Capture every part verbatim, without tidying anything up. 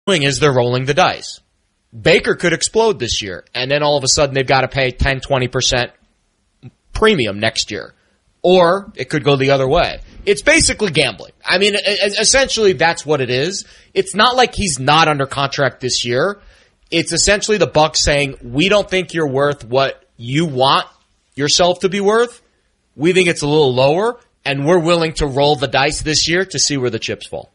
doing is they're rolling the dice. Baker could explode this year, and then all of a sudden they've got to pay ten, twenty percent premium next year. Or it could go the other way. It's basically gambling. I mean, essentially that's what it is. It's not like he's not under contract this year. It's essentially the Bucks saying, we don't think you're worth what you want yourself to be worth. We think it's a little lower, and we're willing to roll the dice this year to see where the chips fall.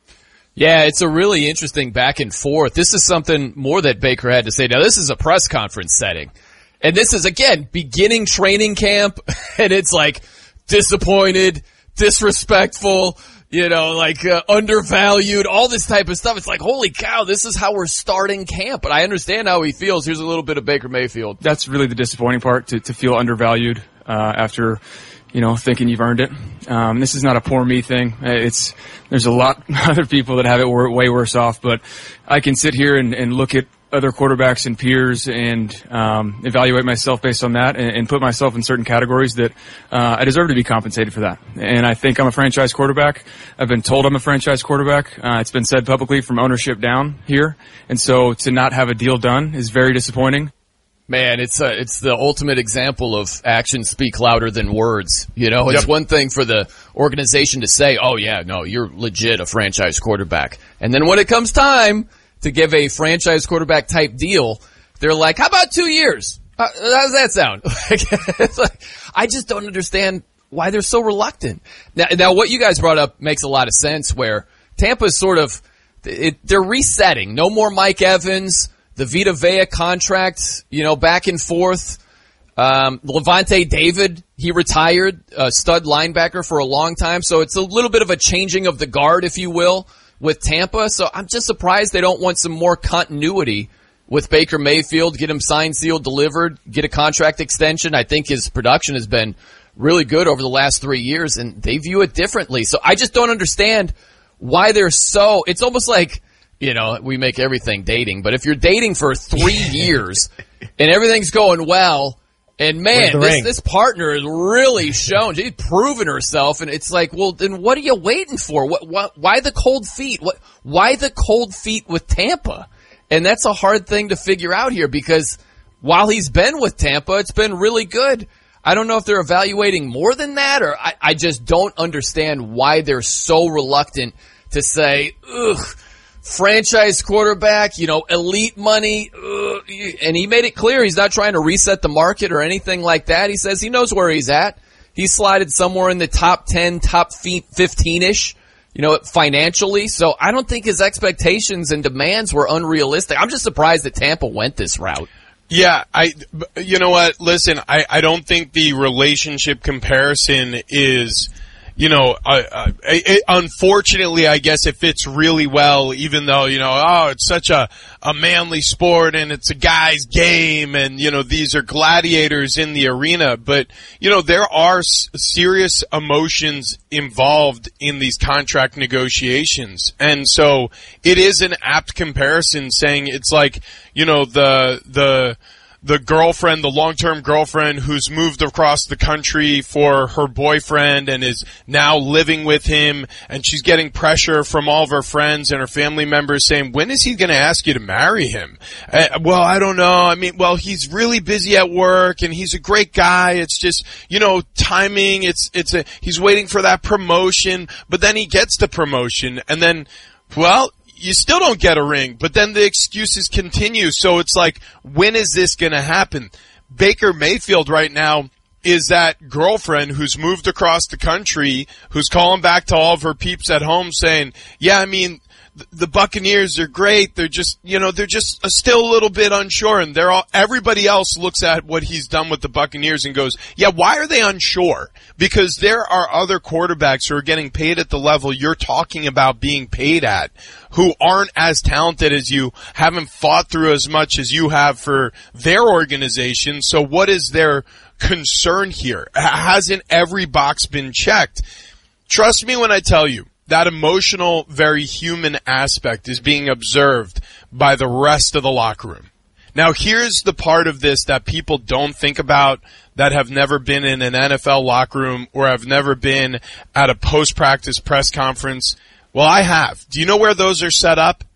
Yeah, it's a really interesting back and forth. This is something more that Baker had to say. Now, this is a press conference setting. And this is, again, beginning training camp, and it's like disappointed, disrespectful, you know, like uh, undervalued, all this type of stuff. It's like, holy cow, this is how we're starting camp. But I understand how he feels. Here's a little bit of Baker Mayfield. That's really the disappointing part, to, to feel undervalued uh, after, you know, thinking you've earned it. Um, this is not a poor me thing. It's there's a lot of other people that have it way worse off. But I can sit here and, and look at other quarterbacks and peers and um, evaluate myself based on that and, and put myself in certain categories that uh, I deserve to be compensated for that. And I think I'm a franchise quarterback. I've been told I'm a franchise quarterback. Uh, it's been said publicly from ownership down here. And so to not have a deal done is very disappointing. Man, it's a, it's the ultimate example of actions speak louder than words. You know, it's yep. one thing for the organization to say, oh, yeah, no, you're legit a franchise quarterback. And then when it comes time to give a franchise quarterback type deal, they're like, how about two years? How, how does that sound? It's like, I just don't understand why they're so reluctant. Now, now, what you guys brought up makes a lot of sense where Tampa's sort of, it, they're resetting. No more Mike Evans, the Vita Vea contract, you know, back and forth. Um, Levante David, he retired, a stud linebacker for a long time. So it's a little bit of a changing of the guard, if you will, with Tampa. So I'm just surprised they don't want some more continuity with Baker Mayfield, get him signed, sealed, delivered, get a contract extension. I think his production has been really good over the last three years, and they view it differently. So I just don't understand why they're so – it's almost like, you know, we make everything dating, but if you're dating for three years and everything's going well – and, man, this, this partner has really shown, she's proven herself, and it's like, well, then what are you waiting for? What, what, why the cold feet? What, why the cold feet with Tampa? And that's a hard thing to figure out here because while he's been with Tampa, it's been really good. I don't know if they're evaluating more than that, or I, I just don't understand why they're so reluctant to say, ugh, franchise quarterback, you know, elite money, ugh, and he made it clear he's not trying to reset the market or anything like that. He says he knows where he's at. He's slided somewhere in the top ten, top fifteen-ish, you know, financially. So I don't think his expectations and demands were unrealistic. I'm just surprised that Tampa went this route. Yeah, I, you know what, listen, I, I don't think the relationship comparison is, you know, uh, uh, it, unfortunately, I guess it fits really well, even though, you know, oh, it's such a, a manly sport and it's a guy's game and, you know, these are gladiators in the arena. But, you know, there are s- serious emotions involved in these contract negotiations. And so it is an apt comparison saying it's like, you know, the, the, the girlfriend, the long-term girlfriend who's moved across the country for her boyfriend and is now living with him, and she's getting pressure from all of her friends and her family members saying, when is he going to ask you to marry him? Uh, well, I don't know. I mean, well, he's really busy at work and he's a great guy. It's just, you know, timing. It's, it's a, he's waiting for that promotion, but then he gets the promotion and then, well, you still don't get a ring, but then the excuses continue. So it's like, when is this going to happen? Baker Mayfield right now is that girlfriend who's moved across the country, who's calling back to all of her peeps at home saying, yeah, I mean, the Buccaneers are great. They're just, you know, they're just still a little bit unsure. And they're all, everybody else looks at what he's done with the Buccaneers and goes, yeah, why are they unsure? Because there are other quarterbacks who are getting paid at the level you're talking about being paid at, who aren't as talented as you, haven't fought through as much as you have for their organization. So what is their concern here? Hasn't every box been checked? Trust me when I tell you, that emotional, very human aspect is being observed by the rest of the locker room. Now, here's the part of this that people don't think about that have never been in an N F L locker room or have never been at a post-practice press conference. Well, I have. Do you know where those are set up?